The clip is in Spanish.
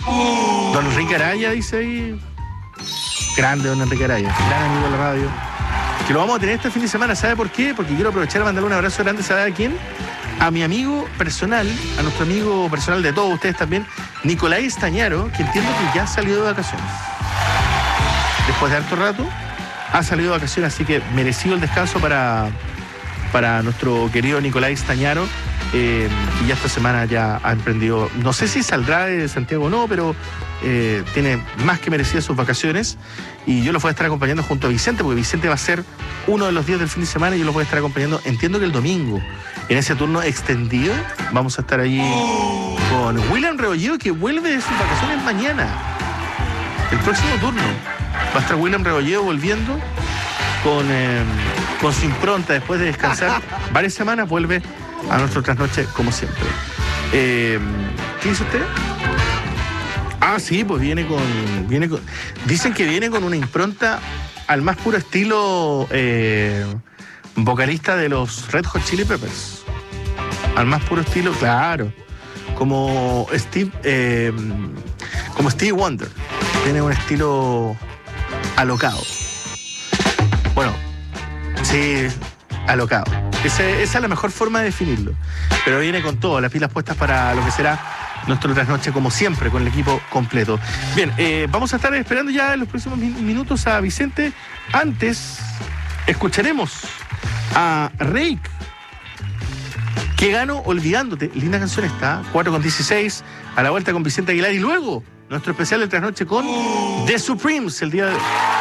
Don Enrique Araya dice ahí. Grande Don Enrique Araya, gran amigo de la radio. Que lo vamos a tener este fin de semana, ¿sabe por qué? Porque quiero aprovechar y mandarle un abrazo grande, ¿sabe a quién? A mi amigo personal, a nuestro amigo personal de todos ustedes también, Nicolás Estañaro, que entiendo que ya salió de vacaciones. Después de harto rato, ha salido de vacaciones, así que merecido el descanso para nuestro querido Nicolás Estañaro. Y ya esta semana ya ha emprendido, no sé si saldrá de Santiago o no, pero tiene más que merecidas sus vacaciones, y yo los voy a estar acompañando junto a Vicente, porque Vicente va a ser uno de los días del fin de semana y yo los voy a estar acompañando, entiendo que el domingo, en ese turno extendido. Vamos a estar allí con William Rebolledo, que vuelve de sus vacaciones mañana, el próximo turno. Va a estar William Rebolledo volviendo con su impronta después de descansar varias semanas, vuelve a nuestro trasnoche como siempre. ¿Qué dice usted? Ah, sí, pues viene con... Dicen que viene con una impronta al más puro estilo vocalista de los Red Hot Chili Peppers. Al más puro estilo, claro. Como Steve Wonder. Tiene un estilo alocado. Bueno, sí, alocado. Esa es la mejor forma de definirlo. Pero viene con todo, las pilas puestas para lo que será nuestro trasnoche, como siempre, con el equipo completo. Bien, vamos a estar esperando ya en los próximos minutos a Vicente. Antes, escucharemos a Reik, que ganó Olvidándote. Linda canción está, 4:16, a la vuelta con Vicente Aguilar. Y luego, nuestro especial del trasnoche con The Supremes, el día de hoy.